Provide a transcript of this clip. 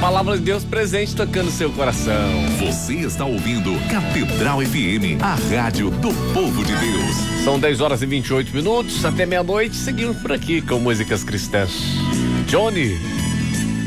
palavra de Deus presente tocando seu coração. Você está ouvindo Catedral FM, a rádio do povo de Deus. São 10h28, até meia-noite, seguimos por aqui com músicas cristãs. Johnny